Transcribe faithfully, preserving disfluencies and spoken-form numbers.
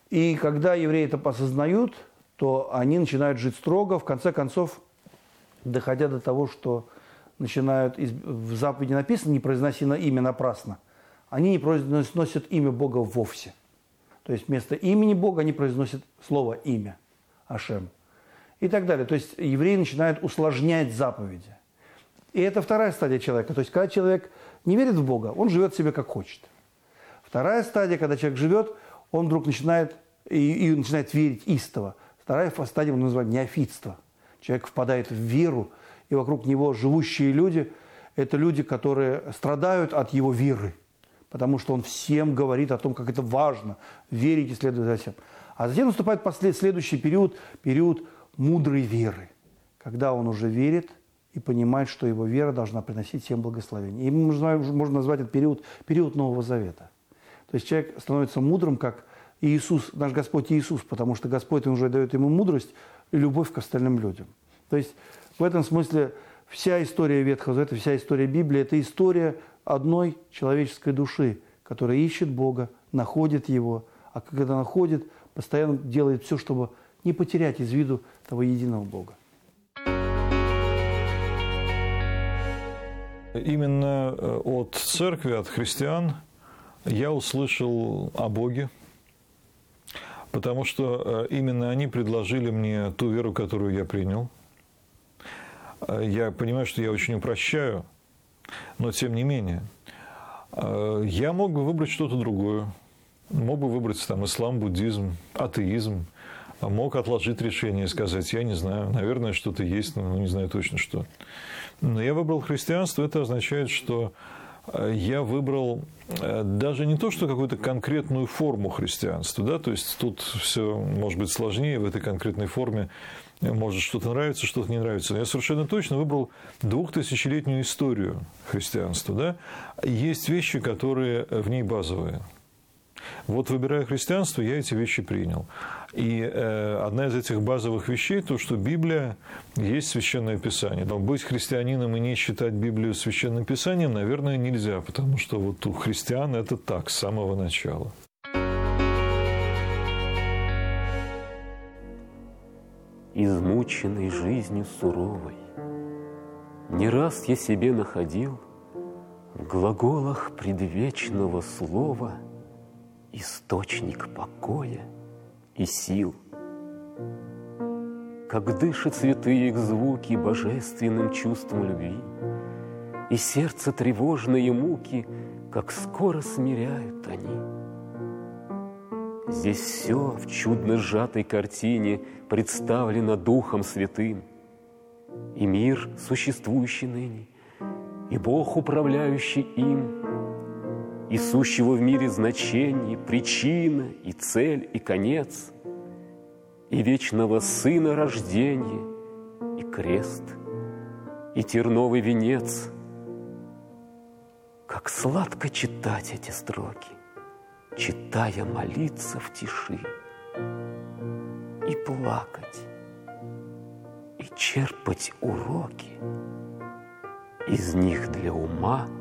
И когда евреи это осознают, то они начинают жить строго, в конце концов, доходя до того, что начинают, в заповеди написано, не произноси на имя напрасно, они не произносят имя Бога вовсе. То есть вместо имени Бога они произносят слово «имя», Ашем. И так далее. То есть евреи начинают усложнять заповеди. И это вторая стадия человека. То есть когда человек не верит в Бога, он живет себе как хочет. Вторая стадия, когда человек живет, он вдруг начинает, и, и начинает верить истово. Вторая стадия мы называем неофитство. Человек впадает в веру, и вокруг него живущие люди – это люди, которые страдают от его веры. Потому что он всем говорит о том, как это важно, верить и следовать за всем. А затем наступает послед... следующий период, период мудрой веры, когда он уже верит и понимает, что его вера должна приносить всем благословение. И можно, можно назвать этот период период Нового Завета. То есть человек становится мудрым, как Иисус, наш Господь Иисус, потому что Господь уже дает ему мудрость и любовь к остальным людям. То есть в этом смысле вся история Ветхого Завета, вся история Библии – это история одной человеческой души, которая ищет Бога, находит Его, а когда находит, постоянно делает все, чтобы не потерять из виду того единого Бога. Именно от церкви, от христиан я услышал о Боге, потому что именно они предложили мне ту веру, которую я принял. Я понимаю, что я очень упрощаю, но тем не менее. Я мог бы выбрать что-то другое. Мог бы выбрать там ислам, буддизм, атеизм. Мог отложить решение и сказать, я не знаю, наверное, что-то есть, но не знаю точно что. Но я выбрал христианство. Это означает, что я выбрал даже не то, что какую-то конкретную форму христианства, да, то есть тут все может быть сложнее в этой конкретной форме. Может, что-то нравится, что-то не нравится. Но я совершенно точно выбрал двухтысячелетнюю историю христианства. Да? Есть вещи, которые в ней базовые. Вот, выбирая христианство, я эти вещи принял. И э, одна из этих базовых вещей – то, что Библия есть Священное Писание. Но быть христианином и не считать Библию Священным Писанием, наверное, нельзя, потому что вот у христиан это так, с самого начала. Измученный жизнью суровой, не раз я себе находил в глаголах предвечного слова источник покоя и сил. Как дышат святые их звуки божественным чувством любви, и сердце тревожные муки, как скоро смиряют они. Здесь все в чудно сжатой картине представлено Духом Святым. И мир, существующий ныне, и Бог, управляющий им, и сущего в мире значение, причина, и цель, и конец, и вечного Сына рождение, и крест, и терновый венец. Как сладко читать эти строки, читая, молиться в тиши, и плакать, и черпать уроки из них для ума